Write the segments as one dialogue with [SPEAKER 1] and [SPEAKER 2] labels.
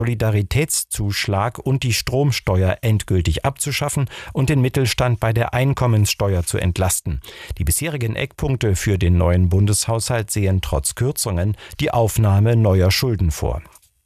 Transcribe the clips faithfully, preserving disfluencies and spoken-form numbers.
[SPEAKER 1] Solidaritätszuschlag und die Stromsteuer endgültig abzuschaffen und den Mittelstand bei der Einkommenssteuer zu entlasten. Die bisherigen Eckpunkte für den neuen Bundeshaushalt sehen trotz Kürzungen die Aufnahme neuer Schulden vor.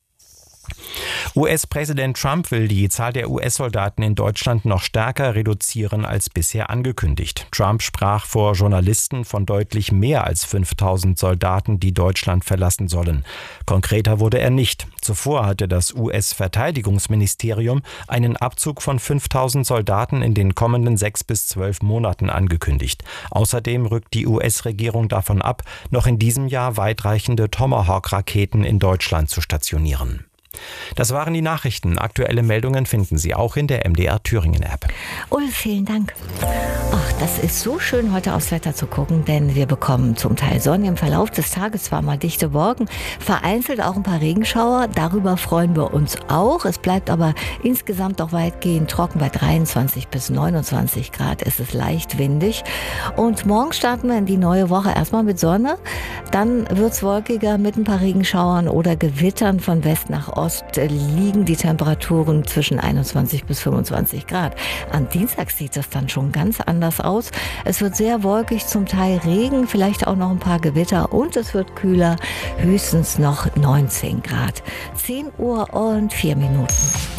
[SPEAKER 1] U S-Präsident Trump will die Zahl der U S-Soldaten in Deutschland noch stärker reduzieren als bisher angekündigt. Trump sprach vor Journalisten von deutlich mehr als fünftausend Soldaten, die Deutschland verlassen sollen. Konkreter wurde er nicht. Zuvor hatte das U S-Verteidigungsministerium einen Abzug von fünftausend Soldaten in den kommenden sechs bis zwölf Monaten angekündigt. Außerdem rückt die U S-Regierung davon ab, noch in diesem Jahr weitreichende Tomahawk-Raketen in Deutschland zu stationieren. Das waren die Nachrichten. Aktuelle Meldungen finden Sie auch in der M D R Thüringen App.
[SPEAKER 2] Ulf, vielen Dank. Ach, das ist so schön, heute aufs Wetter zu gucken, denn wir bekommen zum Teil Sonne im Verlauf des Tages, zwar mal dichte Wolken, vereinzelt auch ein paar Regenschauer. Darüber freuen wir uns auch. Es bleibt aber insgesamt doch weitgehend trocken. Bei dreiundzwanzig bis neunundzwanzig Grad ist es leicht windig. Und morgen starten wir in die neue Woche erstmal mit Sonne. Dann wird es wolkiger mit ein paar Regenschauern oder Gewittern von West nach Ost. Liegen die Temperaturen zwischen einundzwanzig bis fünfundzwanzig Grad. Am Dienstag sieht es dann schon ganz anders aus. Es wird sehr wolkig, zum Teil Regen, vielleicht auch noch ein paar Gewitter und es wird kühler, höchstens noch neunzehn Grad. zehn Uhr und vier Minuten.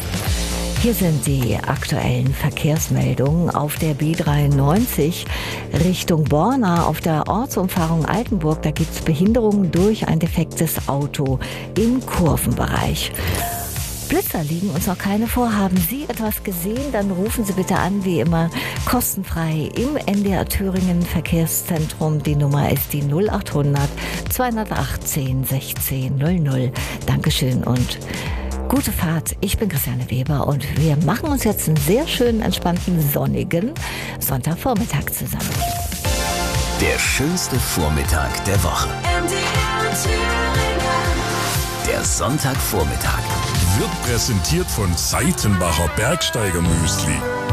[SPEAKER 2] Hier sind die aktuellen Verkehrsmeldungen. Auf der B dreiundneunzig Richtung Borna auf der Ortsumfahrung Altenburg, da gibt es Behinderungen durch ein defektes Auto im Kurvenbereich. Blitzer liegen uns noch keine vor. Haben Sie etwas gesehen, dann rufen Sie bitte an, wie immer, kostenfrei im N D R Thüringen Verkehrszentrum. Die Nummer ist die null achthundert zweihundertachtzehn sechzehn null null. Dankeschön und gute Fahrt. Ich bin Christiane Weber und wir machen uns jetzt einen sehr schönen, entspannten, sonnigen Sonntagvormittag zusammen.
[SPEAKER 3] Der schönste Vormittag der Woche.
[SPEAKER 4] M D R Thüringen.
[SPEAKER 3] Der Sonntagvormittag
[SPEAKER 5] wird präsentiert von Seitenbacher Bergsteiger Müsli.